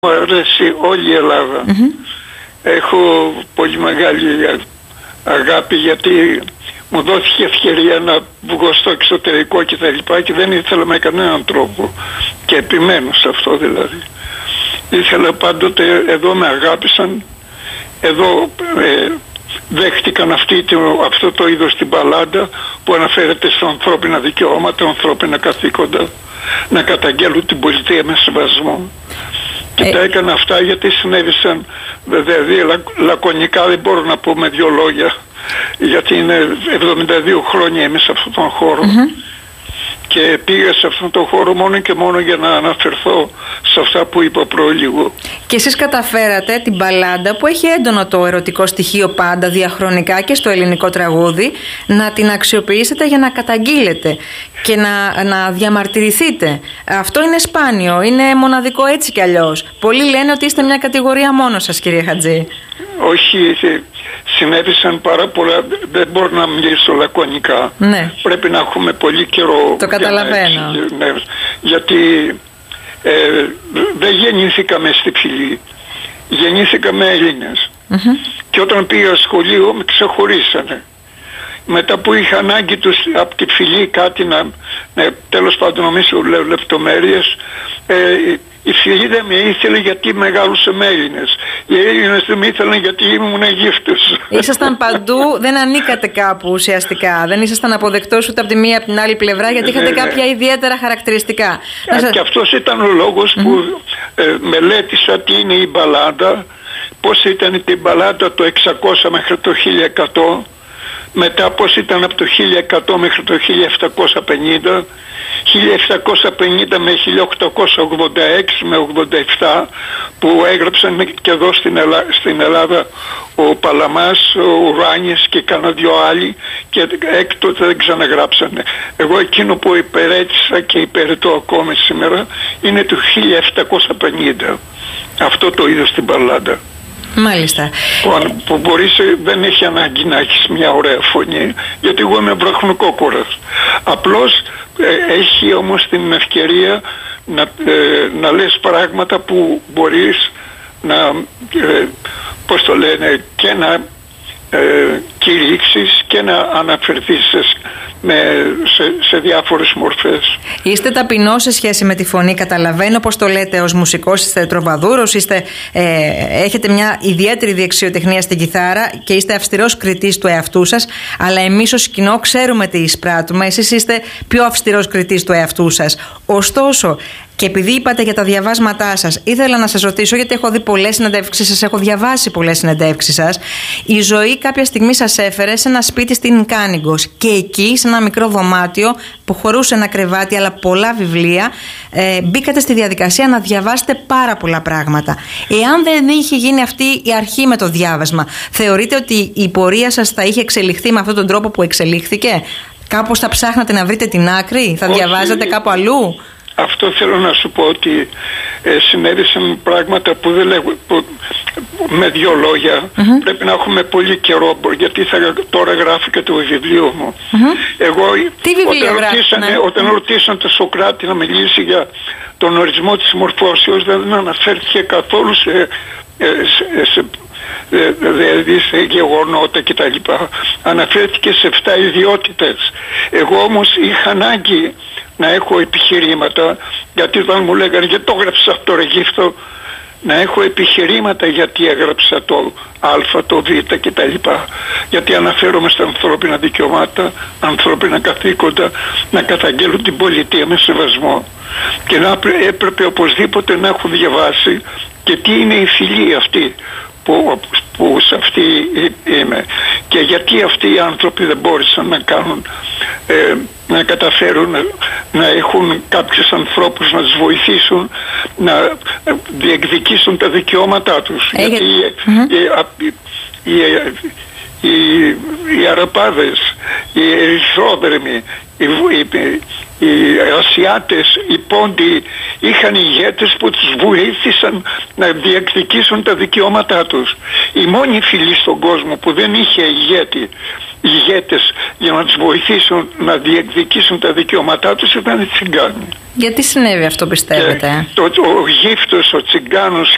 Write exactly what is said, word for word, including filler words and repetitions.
Μου αρέσει όλη η Ελλάδα. Mm-hmm. Έχω πολύ μεγάλη αγάπη γιατί μου δόθηκε ευκαιρία να βγω στο εξωτερικό και τα λοιπά και δεν ήθελα με κανέναν τρόπο και επιμένω σε αυτό δηλαδή. Ήθελα πάντοτε, εδώ με αγάπησαν, εδώ ε, δέχτηκαν αυτή, αυτό το είδος την μπαλάντα που αναφέρεται στα ανθρώπινα δικαιώματα, ανθρώπινα καθήκοντα, να καταγγέλουν την πολιτεία με σεβασμό. Και ε... τα έκανα αυτά γιατί συνέβησαν, δηλαδή λα, λακωνικά δεν μπορώ να πω με δύο λόγια, γιατί είναι εβδομήντα δύο χρόνια είμαι σε αυτόν τον χώρο. Mm-hmm. Και πήγα σε αυτόν τον χώρο μόνο και μόνο για να αναφερθώ σε αυτά που είπα προλίγο. Και εσείς καταφέρατε την μπαλάντα που έχει έντονο το ερωτικό στοιχείο πάντα διαχρονικά και στο ελληνικό τραγούδι να την αξιοποιήσετε για να καταγγείλετε και να, να διαμαρτυρηθείτε. Αυτό είναι σπάνιο, είναι μοναδικό έτσι κι αλλιώς. Πολλοί λένε ότι είστε μια κατηγορία μόνο σας, κύριε Χατζή. Όχι, συνέβησαν πάρα πολλά, δεν μπορώ να μιλήσω λακωνικά. Ναι. Πρέπει να έχουμε πολύ καιρό. Το καταλαβαίνω. Να, ναι, γιατί ε, δεν γεννήθηκαμε στη Φυλή, γεννήθηκαμε Έλληνες. Mm-hmm. Και όταν πήγα σχολείο με ξεχωρίσανε. Μετά που είχα ανάγκη τους από τη Φυλή κάτι να, ναι, τέλος πάντων νομίζω λεπτομέρειες, ε, η Φυλή δεν με ήθελε γιατί μεγάλωσε με Έλληνες. Οι Έλληνες δεν με ήθελαν γιατί ήμουν Αιγύπτος. Ήσασταν παντού, δεν ανήκατε κάπου ουσιαστικά. Δεν ήσασταν αποδεκτός ούτε από τη μία από την άλλη πλευρά γιατί είχατε ναι, κάποια ιδιαίτερα χαρακτηριστικά. Ε, σας... Και αυτός ήταν ο λόγος mm-hmm. που ε, μελέτησα τι είναι η μπαλάντα, πώς ήταν την μπαλάντα το εξακόσια μέχρι το χίλια εκατό. Μετά πώς ήταν από το χίλια εκατό μέχρι το χίλια επτακόσια πενήντα, χίλια επτακόσια πενήντα με χίλια οκτακόσια ογδόντα έξι με ογδόντα επτά που έγραψαν και εδώ στην, Ελλά, στην Ελλάδα ο Παλαμάς, ο Ουράνιες και κάνα δυο άλλοι και έκτοτε δεν ξαναγράψανε. Εγώ εκείνο που υπηρέτησα και υπηρετώ ακόμη σήμερα είναι το χίλια επτακόσια πενήντα. Αυτό το είδος στην μπαλάντα. Μάλιστα. Που, που μπορείς, δεν έχει ανάγκη να έχεις μια ωραία φωνή, γιατί εγώ είμαι βραχνοκόκορας. Απλώς ε, έχει όμως την ευκαιρία να, ε, να λες πράγματα που μπορείς να, ε, πώς το λένε, και να ε, κηρύξεις και να αναφερθείς με, σε, σε διάφορες μορφές. Είστε ταπεινός σε σχέση με τη φωνή, καταλαβαίνω πως το λέτε ως μουσικός, είστε τροβαδούρος, είστε, ε, έχετε μια ιδιαίτερη δεξιοτεχνία στην κιθάρα και είστε αυστηρός κριτής του εαυτού σας, αλλά εμείς ως κοινό ξέρουμε τι εισπράττουμε, εσείς είστε πιο αυστηρός κριτής του εαυτού σας. Ωστόσο, και επειδή είπατε για τα διαβάσματά σας, ήθελα να σας ρωτήσω, γιατί έχω δει πολλές συνεντεύξεις σας, έχω διαβάσει πολλές συνεντεύξεις σας. Η ζωή κάποια στιγμή σας έφερε σε ένα σπίτι στην Κάνιγκος και εκεί, σε ένα μικρό δωμάτιο που χωρούσε ένα κρεβάτι αλλά πολλά βιβλία, ε, μπήκατε στη διαδικασία να διαβάσετε πάρα πολλά πράγματα. Εάν δεν είχε γίνει αυτή η αρχή με το διάβασμα, θεωρείτε ότι η πορεία σας θα είχε εξελιχθεί με αυτόν τον τρόπο που εξελίχθηκε? Κάπως θα ψάχνατε να βρείτε την άκρη, θα διαβάζατε κάπου αλλού? Αυτό θέλω να σου πω, ότι ε, συνέβησαν πράγματα που δεν λέγω, που, με δύο λόγια mm-hmm. πρέπει να έχουμε πολύ καιρό, γιατί θα, τώρα γράφει και το βιβλίο μου. Mm-hmm. Εγώ Τι βιβλίο όταν, γράφει, ρωτήσανε, ναι. όταν ρωτήσαν τον Σοκράτη να μιλήσει για τον ορισμό της μορφώσεως, δεν αναφέρθηκε καθόλου σε, σε, σε δηλαδή σε γεγονότα κτλ. Αναφέρθηκε σε εφτά ιδιότητες. Εγώ όμως είχα ανάγκη να έχω επιχειρήματα, γιατί όταν μου λέγανε γιατί το έγραψα αυτό ρε γύφτο, να έχω επιχειρήματα γιατί έγραψα το Α, το Β κτλ. Γιατί αναφέρομαι στα ανθρώπινα δικαιώματα, ανθρώπινα καθήκοντα, να καταγγέλουν την πολιτεία με σεβασμό. Και να έπρεπε οπωσδήποτε να έχω διαβάσει και τι είναι η φυλή αυτή που, που σε αυτή είμαι και γιατί αυτοί οι άνθρωποι δεν μπόρεσαν να κάνουν ε, να καταφέρουν να έχουν κάποιους ανθρώπους να τους βοηθήσουν να διεκδικήσουν τα δικαιώματά τους. Έχει... Γιατί mm-hmm. οι, οι, οι, οι, οι Αραπάδες, οι Ερυθρόδρομοι, οι, οι, οι Ασιάτες, οι Πόντιοι είχαν ηγέτες που τους βοήθησαν να διεκδικήσουν τα δικαιώματά τους. Η μόνη φυλή στον κόσμο που δεν είχε ηγέτη, ηγέτες για να τους βοηθήσουν να διεκδικήσουν τα δικαιώματά τους ήταν οι Τσιγκάνοι. Γιατί συνέβη αυτό, πιστεύετε? Το, ο Γύφτος, ο Τσιγκάνος